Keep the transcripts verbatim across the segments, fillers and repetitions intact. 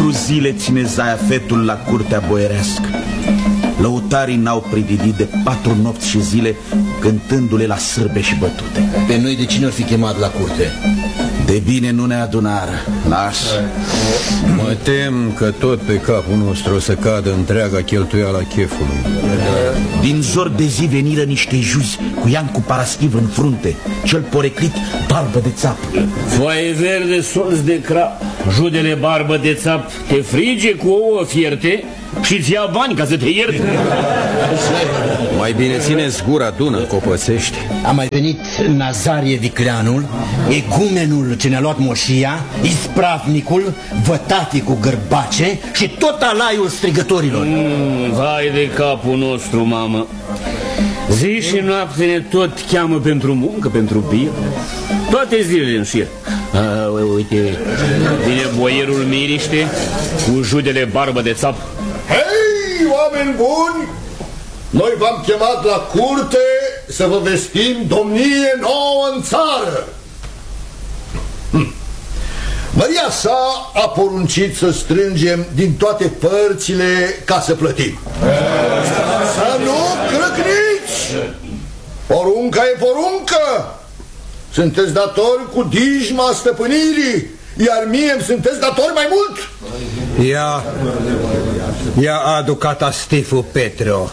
Patru zile ține Zaiafetul la curtea boierească. Lăutarii n-au prididit de patru nopți și zile, cântându-le la sârbe și bătute. Pe noi de cine ar fi chemat la curte? De bine nu ne adunară. Lasă. Mă tem că tot pe capul nostru o să cadă întreaga cheltuială a chefului. Din zor de zi veniră niște juzi cu Iancu Paraschiv în frunte, cel poreclit barbă de țap. Foaie verde, solți de crap, judele barbă de țap, te frige cu ouă fierte și-ți ia bani ca să te ierte. Mai bine țineți gura, Dună, copățești. A mai venit Nazarie Vicleanul, egumenul ce ne-a luat moșia, ispravnicul, vătatii cu gărbace și tot alaiul strigătorilor. Mm, vai de capul nostru, mamă. Zi și noapte ne tot cheamă pentru muncă, pentru bir. Toate zilele în șir. A, uite, vine boierul Miriște cu judele barbă de țap. Hei, oameni buni! Noi v-am chemat la curte să vă vestim domnie nouă în țară. Hm. Maria sa a poruncit să strângem din toate părțile ca să plătim. Să nu crăcniți! Porunca e poruncă! Sunteți datori cu dijma stăpânirii, iar mie îmi sunteți datori mai mult. Ia, ia adu catastiful Petro.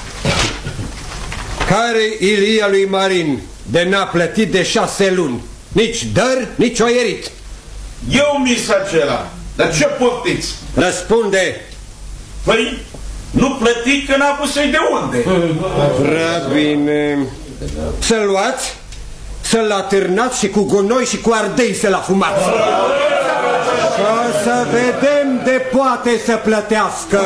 Care Ilia lui Marin de n-a plătit de șase luni? Nici dăr, nici oierit. Eu mi s-a acela. Dar ce poftiți? Răspunde. Păi, nu plăti că n-a pus să-i de unde. Prea bine. Să-l luați, să-l atârnați și cu gunoi și cu ardei să-l afumați. Ca să vedem de poate să plătească.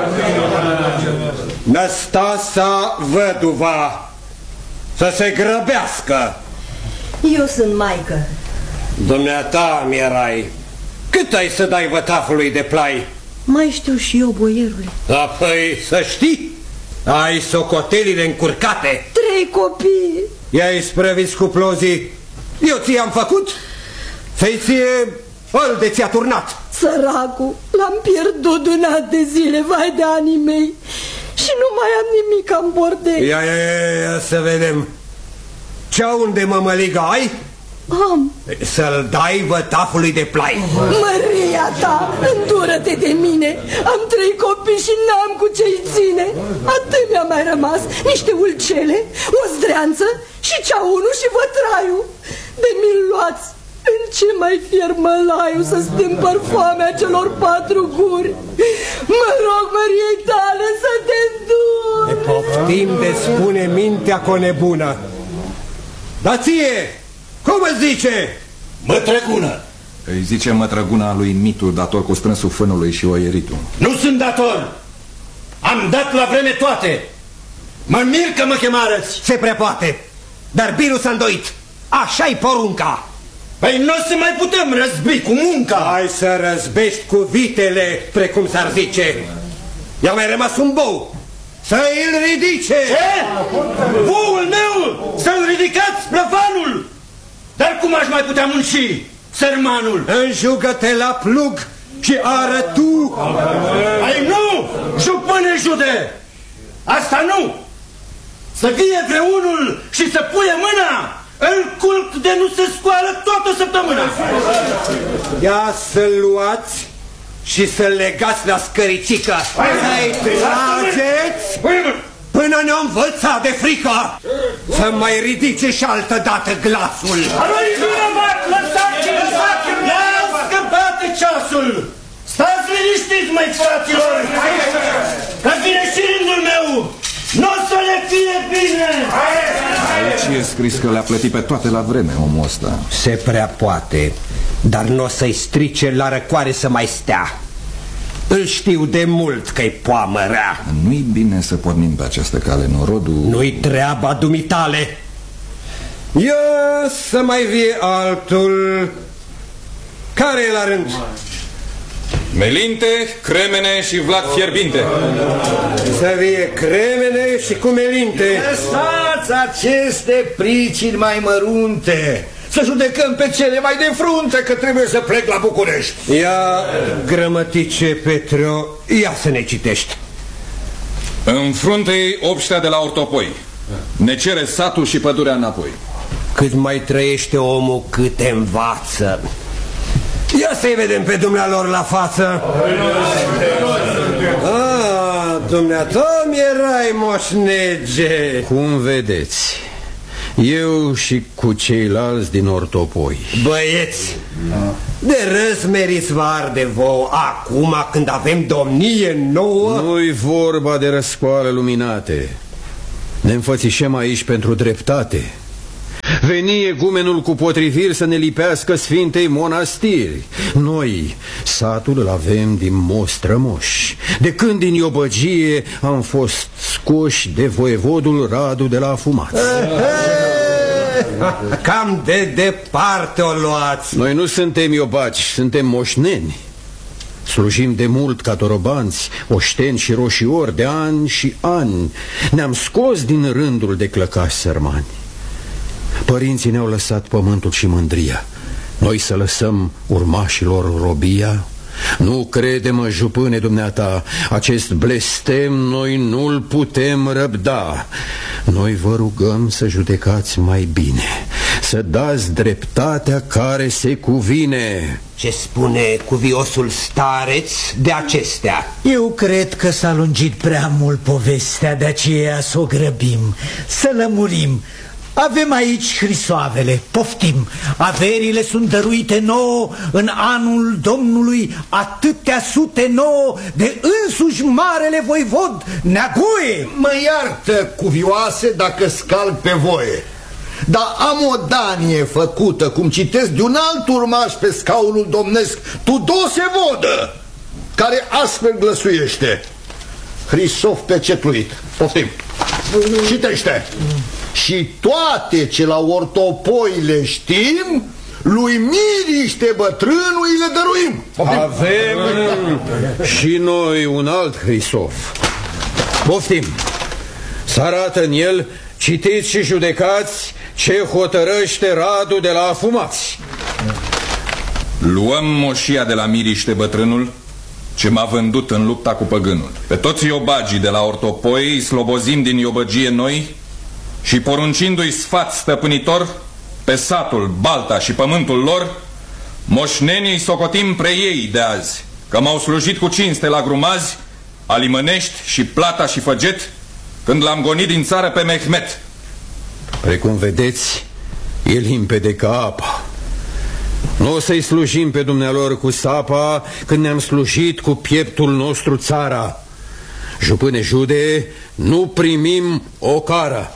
Năstasa văduva, să se grăbească. Eu sunt maică. Dumneata mi-erai. Cât ai să dai vătafului de plai? Mai știu și eu, boierule. Apoi să știi, ai socotelile încurcate. Trei copii. I-ai sprăviți cu plozii. Eu ți-am făcut? Să-i ție îl de ți-a turnat. Săracul, l-am pierdut de un an de zile, vai de anii mei. Și nu mai am nimic în bordei. Ia, ia, ia, ia să vedem. Ce unde mămăligă ai? Am. Să-l dai vătafului de plai. Măria ta, îndură-te de mine. Am trei copii și n-am cu ce-i ține. Atât mi-a mai rămas, niște ulcele, o zdreanță și ceaunul și vătraiul. De mi-l luați, în ce mai fier mălaiu să stâmpăr foamea celor patru guri. Mă rog, Măriei tale, să te îndur. Ne poftim de spune mintea co nebună. Dar ție, cum îți zice? Mătrăgună. Îi zice mătrăguna lui Mitul, dator cu strânsul fânului și oieritul. Nu sunt dator. Am dat la vreme toate. Mă mir că mă chemarăți. Se prea poate, dar birul s-a îndoit. Așa-i porunca. Păi nu se mai putem răzbi cu munca. Hai să răzbești cu vitele, precum s-ar zice. I-a mai rămas un bou. Să-i-l ridice. Ce? Boul meu? Să-l ridicați, blăfanul? Dar cum aș mai putea munci, sărmanul? Înjugă-te la plug și ară tu. Ai nu, jupâne jude. Asta nu. Să vie vreunul și să puie mâna. Îl culc de nu se scoală toată săptămâna. Ia să-l luați și să-l legați la scăricică. Să-i trageți până ne-o învăța de frică. Să mai ridice și altă dată glasul. Nu-i vinovat, lăsați-l, lăsați-l. Ia scăpate ceasul. Stați liniștiți, măi fraților, că vine și rândul meu. Nu o să le fie bine. Aici e scris că le-a plătit pe toate la vreme omul ăsta. Se prea poate, dar nu o să-i strice la răcoare să mai stea. Îl știu de mult că-i poamă rea. Nu-i bine să pornim pe această cale, norodul... Nu-i treaba dumitale. Ia să mai vie altul. Care e la rând? Melinte, Cremene și Vlad Fierbinte. Să vie Cremene și cu Melinte. Lăsați aceste pricini mai mărunte. să judecăm pe cele mai de frunte, că trebuie să plec la București. Ia, grămătice Petru, ia să ne citești. În frunte obștea de la Ortopoi. Ne cere satul și pădurea înapoi. Cât mai trăiește omul, cât învață. Ia să-i vedem pe dumnealor la față. Ah, dumneata mi-erai moșnege. Cum vedeți, eu și cu ceilalți din Ortopoi. Băieți, de râs meriți vă arde vouă acum când avem domnie nouă? Nu-i vorba de răscoale luminate. Ne înfățișăm aici pentru dreptate. Veni egumenul cu potriviri să ne lipească Sfintei Monastiri. Noi satul îl avem din mostrămoși. De când din iobăgie am fost scoși de voievodul Radu de la Afumați. Cam de departe o luați. Noi nu suntem iobaci, suntem moșneni. Slujim de mult ca torobanți, oșteni și roșiori, de ani și ani. Ne-am scos din rândul de clăcași sărmani. Părinții ne-au lăsat pământul și mândria. Noi să lăsăm urmașilor robia? Nu crede-mă, jupâne dumneata, acest blestem noi nu-l putem răbda. Noi vă rugăm să judecați mai bine, să dați dreptatea care se cuvine. Ce spune cuviosul stareț de acestea? Eu cred că s-a lungit prea mult povestea, de aceea să o grăbim, să lămurim. Avem aici hrisoavele, poftim. Averile sunt dăruite nouă în anul Domnului atâtea sute nouă de însuși marele voivod Neagoe. Mă iartă, cuvioase, dacă scalc pe voie, dar am o danie făcută, cum citesc, de un alt urmaș pe scaunul domnesc, Tudose Vodă, care astfel glăsuiește: Hrisof pecetluit. Poftim, citește. Și toate ce la Ortopoi le știm, lui Miriște bătrânul îi le dăruim. Poftim. Avem și noi un alt Hrisof. Poftim. Să arată în el, citiți și judecați ce hotărăște Radu de la Afumați. Luăm moșia de la Miriște bătrânul, ce m-a vândut în lupta cu păgânul. Pe toți iobagii de la Ortopoi îi slobozim din iobăgie noi și poruncindu-i sfat stăpânitor pe satul, balta și pământul lor, moșnenii socotim pre ei de azi, că m-au slujit cu cinste la Grumazi, Alimănești și Plata și Făget, când l-am gonit din țară pe Mehmet. Precum vedeți, e limpede ca apa. Nu o să-i slujim pe dumnealor cu sapa când ne-am slujit cu pieptul nostru țara. Jupâne Jude, nu primim o cară.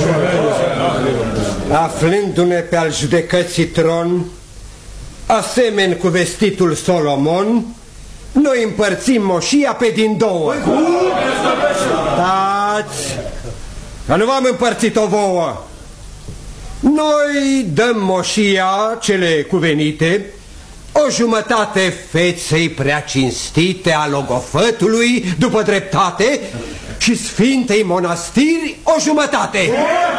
Aflându-ne pe al judecății tron, asemeni cu vestitul Solomon, noi împărțim moșia pe din două. Stați, că nu v-am împărțit-o vouă. Noi dăm moșia cele cuvenite, o jumătate feței prea cinstite a logofătului după dreptate și Sfintei Monastiri o jumătate.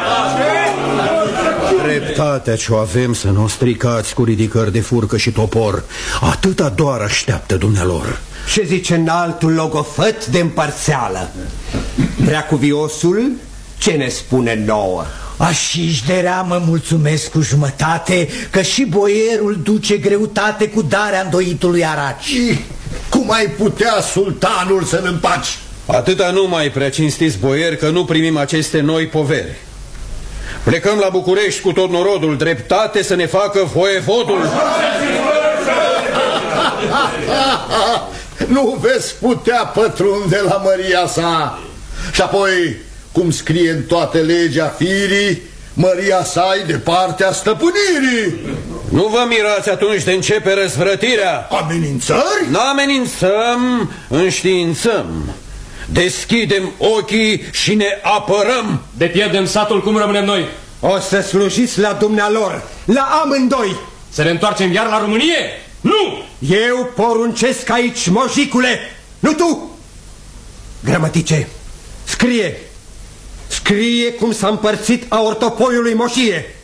Dreptatea ce o avem să nu o stricați cu ridicări de furcă și topor. Atâta doar așteaptă dumnealor. Ce zice înaltul logofăt de împărțeală? Preacuviosul, ce ne spune nouă? Așiși de rea mă mulțumesc cu jumătate, că și boierul duce greutate cu darea îndoitului Araci. Cum ai putea sultanul să-l împaci? Atâta numai, prea cinstiți boieri, că nu primim aceste noi poveri. Plecăm la București cu tot norodul, dreptate să ne facă voievodul. Nu veți putea pătrunde la măria sa. Și apoi, cum scrie în toate legea firii, măria sa e de partea stăpânirii. Nu vă mirați atunci de începe răzvrătirea. Amenințări? N-amenințăm, înștiințăm. Deschidem ochii și ne apărăm. De pierdem satul, cum rămânem noi? O să slujiți la dumnealor, la amândoi. Să ne întoarcem iar la Românie? Nu! Eu poruncesc aici, mojicule, nu tu. Grămătice, scrie. Scrie cum s-a împărțit a Ortopoiului moșie.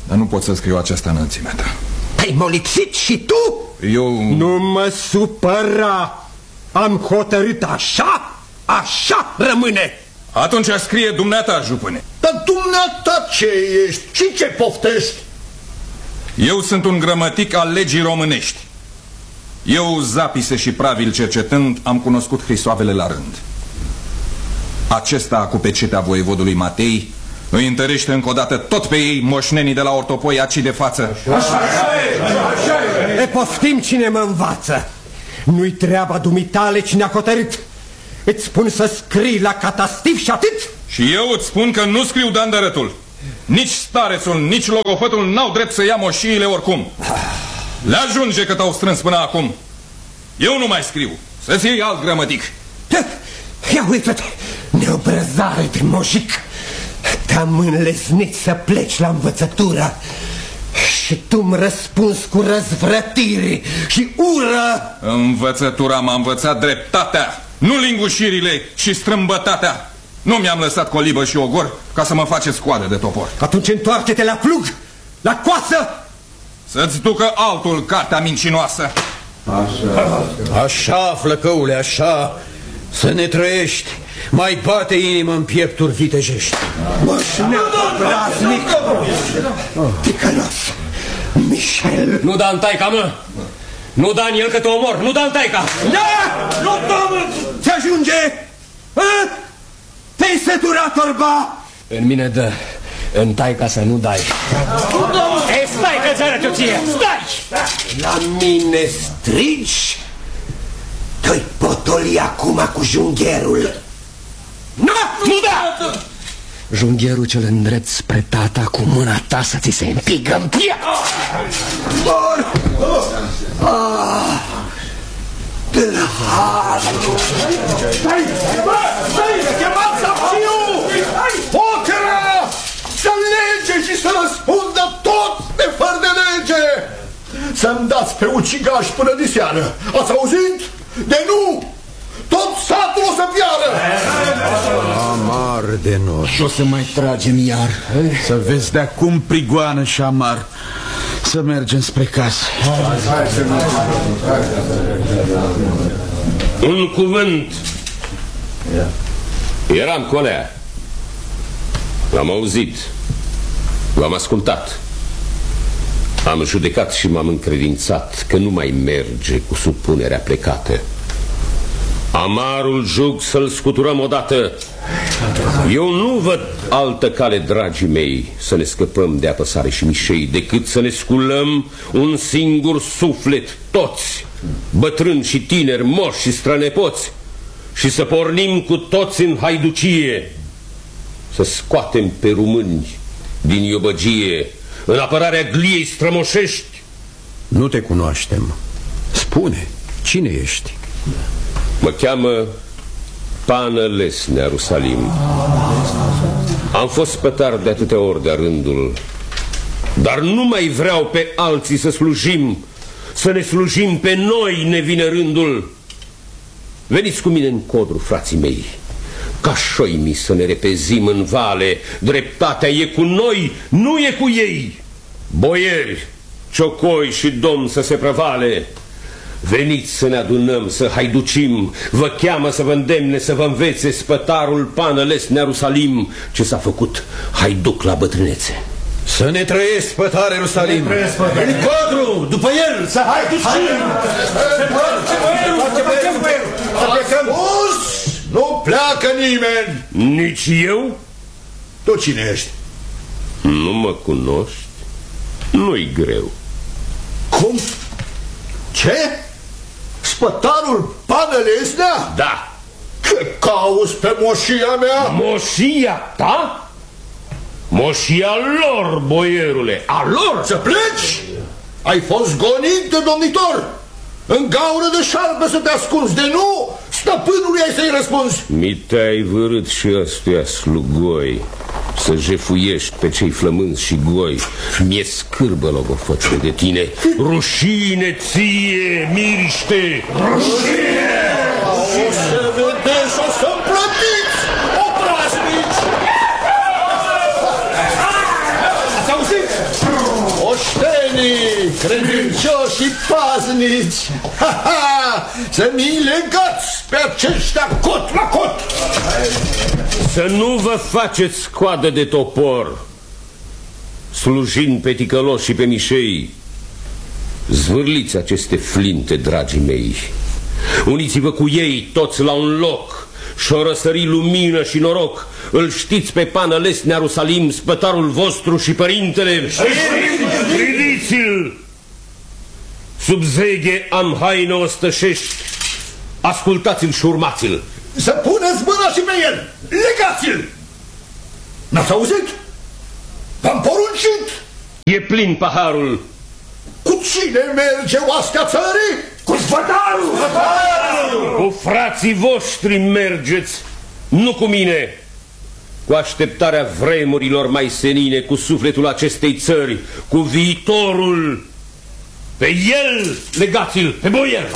Dar nu pot să scriu această înălțimea ta. Te-ai molipsit și tu? Eu... Nu mă supăra. Am hotărât așa, așa rămâne. Atunci scrie dumneata, jupâne. Dar dumneata ce ești? Și ce poftești? Eu sunt un grămătic al legii românești. Eu, Zapise și Pravil cercetând, am cunoscut Hrisoavele la rând. Acesta, cu pecetea voievodului Matei, îi întărește încă o dată tot pe ei moșnenii de la Ortopoi aci de față. Așa, așa e, așa e. E, poftim cine mă învață. Nu-i treaba dumitale cine a hotărât. Îți spun să scrii la catastif și atât. Și eu îți spun că nu scriu dandărătul. Nici starețul, nici logofătul n-au drept să ia moșiile oricum. Le ajunge că t-au strâns până acum. Eu nu mai scriu. Să-ți iei alt grămătic. Ia uite-te, neobrăzare de mojic. Te-am înlesnit să pleci la învățătură și tu-mi răspunzi cu răzvrătire și ură. Învățătura m-a învățat dreptatea, nu lingușirile și strâmbătatea. Nu mi-am lăsat colibă și ogor ca să mă faceți coadă de topor. Atunci întoarce-te la plug, la coasă. Să-ți ducă altul cartea mincinoasă. Așa, așa, flăcăule, așa. Să ne trăiești. Mai bate inima în piepturi vitejești. Moșneagă braznic, ticălos, Michel. Nu da în taica, mă. Nu da în el că te omor. Nu da în taica. Da! Nu, domnul! Ți ajunge? Te-ai săturat, orba? În mine dă. În taica să nu dai. Ei, stai că ți arăt eu ție. Stai! La mine strigi? Te-i potoli acum cu jungherul. Nu, nu da! Jungherul cel îndrept spre tata cu mâna ta să ți se împigă în piept. Mor! Ah! Tâlhar! Stai! Stai! Chemați Apciu! Pocăra! Să lege și să răspundă tot de fără de lege! Să-mi dați pe ucigaș până diseară! Ați auzit? De nu! Tot satul o să piară! Amar de noi. Și o să mai tragem iar. Să vezi de acum prigoană și amar. Să mergem spre casă. Un cuvânt. Eram colea. L-am auzit. L-am ascultat. Am judecat și m-am încredințat că nu mai merge cu supunerea plecată. Amarul jug să-l scuturăm odată. Eu nu văd altă cale, dragii mei, să ne scăpăm de apăsare și mișei, decât să ne sculăm un singur suflet, toți, bătrâni și tineri, moși și strănepoți, și să pornim cu toți în haiducie, să scoatem pe români din iobăgie în apărarea gliei strămoșești. Nu te cunoaștem. Spune, cine ești? Mă cheamă Pană Lesnea Rusalim. Am fost spătar de atâtea ori de-a rândul, dar nu mai vreau pe alții să slujim, să ne slujim pe noi, ne vine rândul. Veniți cu mine în codru, frații mei, ca șoimii să ne repezim în vale. Dreptatea e cu noi, nu e cu ei. Boieri, ciocoi și domni să se prăvale. Veniți să ne adunăm, să haiducim. Vă cheamă să vă îndemne, să vă învețe spătarul Pană Lesnea Rusalim, ce s-a făcut haiduc la bătrânețe. Să ne trăiesc, spătare Rusalim. În codru, după el, să haiducim. Nu pleacă nimeni. Nici eu? Tu cine ești? Nu mă cunoști? Nu-i greu. Cum? Ce? Spătarul Pană Lesnea? Da. Ce cauți pe moșia mea? Moșia ta? Moșia lor, boierule. A lor? Să pleci? Ai fost gonit de domnitor. În gaură de șarpe să te ascunzi. De nu, stăpânului ai să-i răspunzi. Mi te-ai vărât și ăstuia slugoi, să jefuiești pe cei flămânzi și goi. Mi-e scârbă logofățile de tine. Rușine ție, miriște! Rușine! O să vedeți, o să-mi plătiți, obraznici! Ați auzit? fi paznici, ha, ha, să mi legați pe aceștia cot la cot. Să nu vă faceți coadă de topor, slujind pe ticăloși și pe mișei. Zvârliți aceste flinte, dragii mei. Uniți-vă cu ei toți la un loc și-o răsări lumină și noroc. Îl știți pe Pană Lesnea Rusalim, spătarul vostru și părintele. Priviți-l! Sub zeghe am haină ostășești. Ascultați-l și urmați-l. Să puneți mâna și pe el! Legați-l! N-ați auzit? V-am poruncit! E plin paharul. Cu cine merge oastea țării? Cu spătarul! Cu frații voștri mergeți, nu cu mine. Cu așteptarea vremurilor mai senine, cu sufletul acestei țări, cu viitorul. Pe el legați-l, pe boier!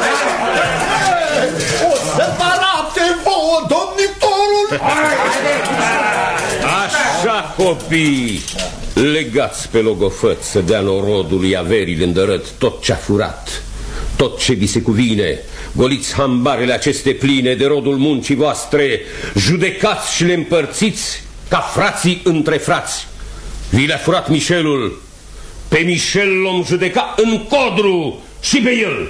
O să vă arate vouă, domnitorul! Așa, copii, legați pe logofăt să dea norodului averile îndărăt tot ce-a furat, tot ce vi se cuvine. Goliți hambarele aceste pline de rodul muncii voastre, judecați și le împărțiți ca frații între frați. Vi le-a furat Mișelul, pe Mișel l-om judeca în codru și pe el.